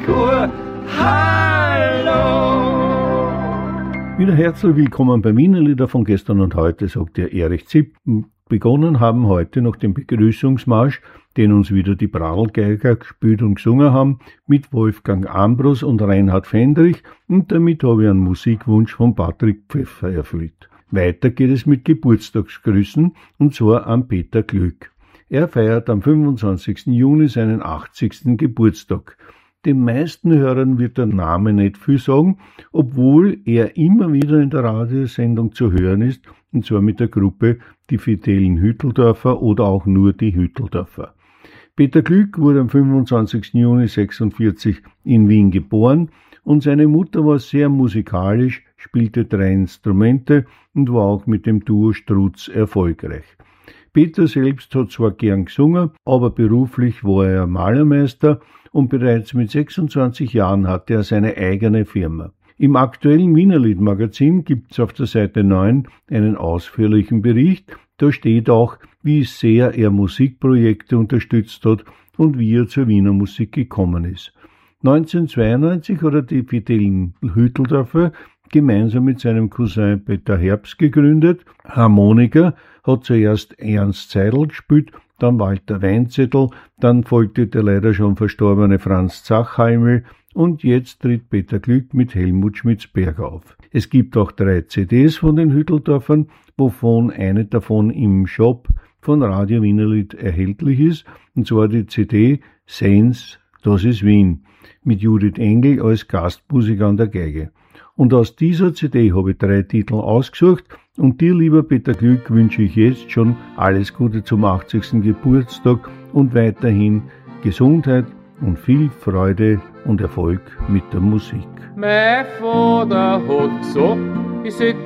Chor. Hallo! Wieder herzlich willkommen bei Wienerlieder von gestern und heute, sagt der Erich Zipp. Begonnen haben heute noch den Begrüßungsmarsch, den uns wieder die Pradelgeiger gespielt und gesungen haben, mit Wolfgang Ambros und Reinhard Fendrich, und damit habe ich einen Musikwunsch von Patrick Pfeffer erfüllt. Weiter geht es mit Geburtstagsgrüßen, und zwar an Peter Glück. Er feiert am 25. Juni seinen 80. Geburtstag. Den meisten Hörern wird der Name nicht viel sagen, obwohl er immer wieder in der Radiosendung zu hören ist, und zwar mit der Gruppe Die Fidelen Hütteldörfer oder auch nur die Hütteldörfer. Peter Glück wurde am 25. Juni 1946 in Wien geboren und seine Mutter war sehr musikalisch, spielte 3 Instrumente und war auch mit dem Duo Strutz erfolgreich. Peter selbst hat zwar gern gesungen, aber beruflich war er Malermeister und bereits mit 26 Jahren hatte er seine eigene Firma. Im aktuellen Wienerlied-Magazin gibt's auf der Seite 9 einen ausführlichen Bericht. Da steht auch, wie sehr er Musikprojekte unterstützt hat und wie er zur Wiener Musik gekommen ist. 1992 hat er die Fidelen Hütteldörfer gemeinsam mit seinem Cousin Peter Herbst gegründet. Harmonika hat zuerst Ernst Seidel gespielt, dann Walter Weinzettel, dann folgte der leider schon verstorbene Franz Zachheimel und jetzt tritt Peter Glück mit Helmut Schmitz-Berger auf. Es gibt auch 3 CDs von den Hütteldörfern, wovon eine davon im Shop von Radio Wienerlied erhältlich ist, und zwar die CD Sehens, das ist Wien, mit Judith Engel als Gastmusiker an der Geige. Und aus dieser CD habe ich 3 Titel ausgesucht, und dir, lieber Peter Glück, wünsche ich jetzt schon alles Gute zum 80. Geburtstag und weiterhin Gesundheit und viel Freude und Erfolg mit der Musik. Mein Vater hat gesagt, ich sollte